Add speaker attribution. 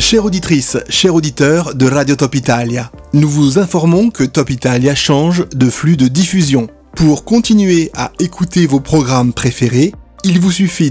Speaker 1: Chères auditrices, chers auditeurs de Radio Top Italia, nous vous informons que Top Italia change de flux de diffusion. Pour continuer à écouter vos programmes préférés, il vous suffit